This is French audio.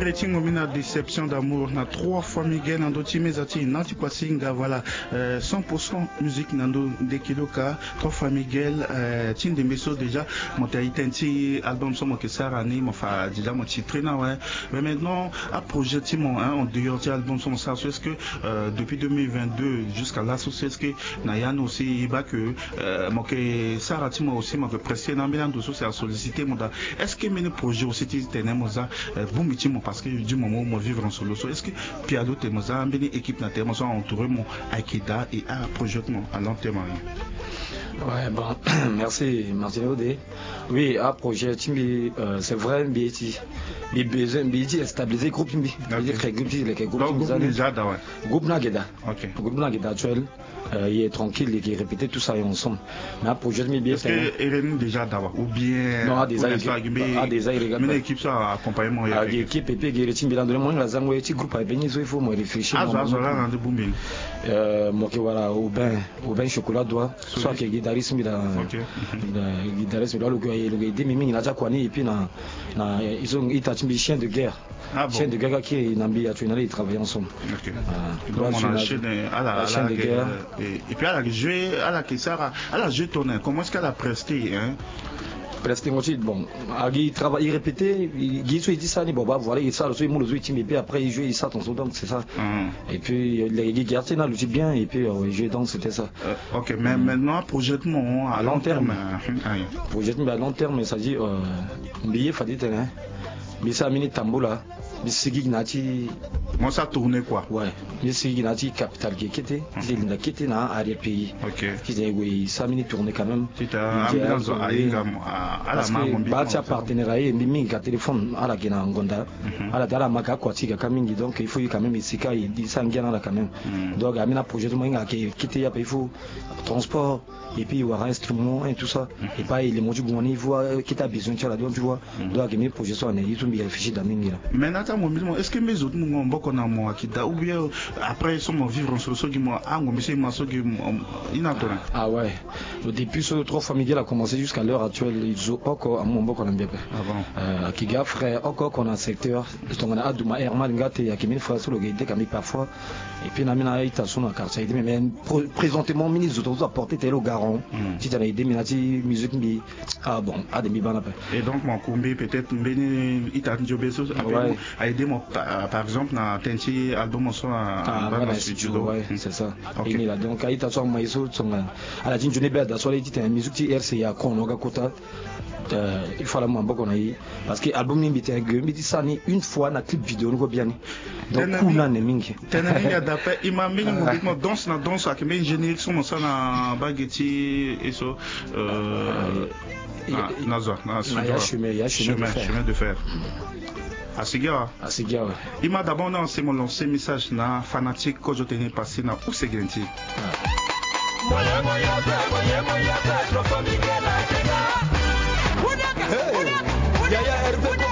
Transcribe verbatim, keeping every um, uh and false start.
Guéretingo mina déception d'amour na trois fois Miguel Nando Timezati Nanti Kwasinga voilà euh, cent pour cent musique Nando de Kiloka trois fois Miguel euh, Tine de Meso déjà mon taïtenti album somo que ça rani mon fa déjà mon titre na ouais mais maintenant à projet Timon hein on dehors album somo ça est-ce que euh, depuis deux mille vingt-deux jusqu'à là est-ce que Nayan aussi bah que euh, mon que ça rati moi aussi mon que presser na bilan de c'est à solliciter mon est-ce que mes projets aussi t'es moza bon métier parce que du moment où moi vivre en solo est-ce que Piado t'es moza une équipe na t'es moza entouré mon Akida et un projet à long terme. Ouais, bon, merci Martin Odé. Oui, un projet, euh, c'est vrai, B T. Mais besoin, B T est stabilisé, groupe, B T, groupe, les groupes, groupe Nageda. Groupe Nageda actuel, il est tranquille, il répète tout ça ensemble. Mais un projet, mais bien. Est-ce que Erenou déjà d'abord ou bien. Non, à des ailes, à des ailes, mais l'équipe ça accompagnement. À l'équipe, et puis, Guéretin, Bilan de moi, la Zangwe, petit groupe à Béni, il faut me réfléchir. Ah, ça, ça, là, de booming. Euh, moi, voilà, au bain, au bain chocolat doigt, soit que guitariste, il a, guitariste, il a le gars, il a aidé, mais il a déjà connu, et puis, ils ont, ils ont chien de guerre. Ah bon. Chien de guerre qui est Nambi à Tuinali, ils travaillent ensemble. Ok. Donc, on a chaîne à la, chaîne de guerre. Et puis, elle a joué, elle a Kessara, elle a joué tourné. Comment est-ce qu'elle a presté, hein? Presté aussi, bon, il travaille, il répétait, il dit ça, bon, bah, voilà, il ça, il moule aux outils, mais puis après, il jouait, il ça, ton donc c'est ça. Et puis, les garçons, là, le bien, et puis, il jouait donc, c'était ça. Ok, mais maintenant, projetement à long terme. Projetement à long terme, ça dit, billet, fallait tenir, mais ça a mis tambour là. Bisigi Nati. Moi ça tournait quoi? Ouais. Bisigi Nati capital qui était, il n'a quitté dans arrière pays. Ok. Qui dit oui, ça minutes tourné quand même. C'est un ambulance à Aïga à la main. Bah tu as partenariat, mimi qui téléphone à la Guinée Angonda, à la Dala Maka Kwatiga Kamingi donc il faut quand même ici quand il dit ça Guinée là quand même. Donc Amina projet de moi qui quitté il faut transport et puis il y aura instruments et tout ça et pas les modules bon il voit qui t'a besoin tu là donc tu vois. Donc mes projets sont ils sont bien réfléchis dans mingi là. Est-ce que mes autres m'ont beaucoup na moi qui da ou bien après ils sont vivre en solo qui moi ah moi c'est moi ce qui inattendu. Ah ouais. Depuis ce trois familial a commencé jusqu'à l'heure actuelle ils ont encore à mon beaucoup n'aime bien. Ah bon. Euh qui gars frère encore qu'on a secteur on a Adouma Herman Ngate ya qui mille fois sur le guide comme parfois et puis na mina ita son quartier mais présentement ministre autres apporter tel au garant si tu as aidé minati musique bi ah bon à demi bana. Et donc mon combi peut-être mbeni ita njobeso a aidé moi par exemple dans Tenti album son à dans studio ouais c'est ça et là donc ita son maiso son à la jinjone beda so les dit un musique R C A kon oga kota il faut la mambo qu'on a eu parce que album ni bité un mais dit ça ni une fois na clip vidéo ngo bien donc kuna ne mingi tenani d'après imam mingi mo danse na danse avec mes génériques son ça na baguetti et so euh nazo na chemin chemin de fer à Sigira. À Sigira. Il m'a d'abord lancé mon lancé message na fanatique que je tenais passé na où c'est grandi. Hey,